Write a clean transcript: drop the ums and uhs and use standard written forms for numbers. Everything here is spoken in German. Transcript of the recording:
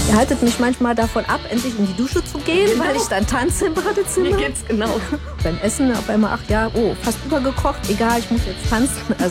Ihr haltet mich manchmal davon ab, endlich in die Dusche zu gehen, weil ich dann tanze im Badezimmer. Mir geht's genau. Beim Essen auf einmal, ach ja, oh, fast übergekocht, egal, ich muss jetzt tanzen.